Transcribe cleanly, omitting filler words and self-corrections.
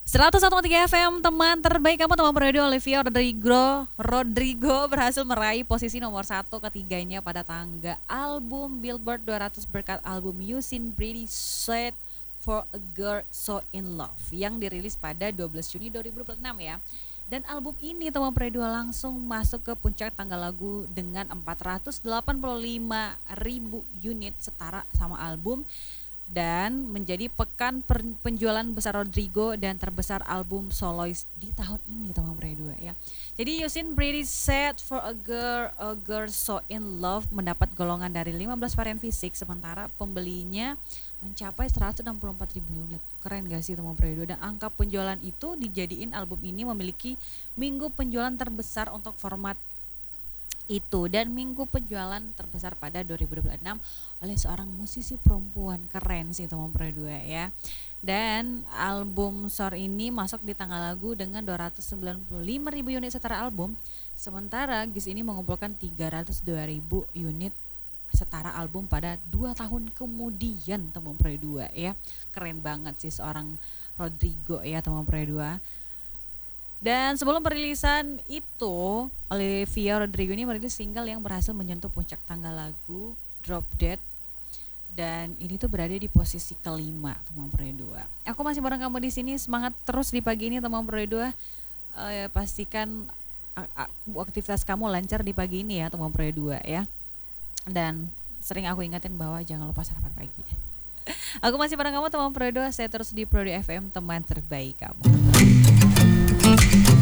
101,3 FM, teman terbaik kamu, teman periode. Olivia Rodrigo berhasil meraih posisi nomor 1 ketiganya pada tangga album Billboard 200 berkat album You Seem Pretty Sad for a Girl So In Love yang dirilis pada 12 Juni 2026 ya. Dan album ini teman periode langsung masuk ke puncak tangga lagu dengan 485.000 unit setara sama album, dan menjadi pekan penjualan besar Rodrigo dan terbesar album solois di tahun ini teman berdua ya. Jadi You Seem Pretty Sad for a Girl So In Love mendapat golongan dari 15 varian fisik, sementara pembelinya mencapai 164.000 unit. Keren gak sih teman berdua? Dan angka penjualan itu dijadiin album ini memiliki minggu penjualan terbesar untuk format itu dan minggu penjualan terbesar pada 2026 oleh seorang musisi perempuan. Keren sih teman berdua ya. Dan album Soar ini masuk di tangga lagu dengan 295.000 unit setara album, sementara Gis ini mengumpulkan 302.000 unit setara album pada 2 tahun kemudian teman berdua ya. Keren banget sih seorang Rodrigo ya teman berdua. Dan sebelum perilisan itu, Olivia Rodrigo ini merilis single yang berhasil menyentuh puncak tangga lagu Drop Dead, dan ini tuh berada di posisi kelima teman berdua. Aku masih bareng kamu di sini, semangat terus di pagi ini teman berdua. Pastikan aktivitas kamu lancar di pagi ini ya teman berdua ya. Dan sering aku ingatin bahwa jangan lupa sarapan pagi. Aku masih bareng kamu teman berdua, saya terus di Prodi FM, teman terbaik kamu.